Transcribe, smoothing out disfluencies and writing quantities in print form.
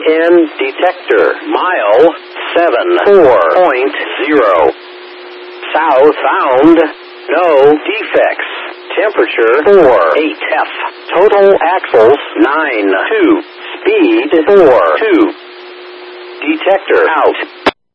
10 detector. Mile 74.0. South found. No defects. Temperature 48F. Total axles 92. Speed 42. Detector out.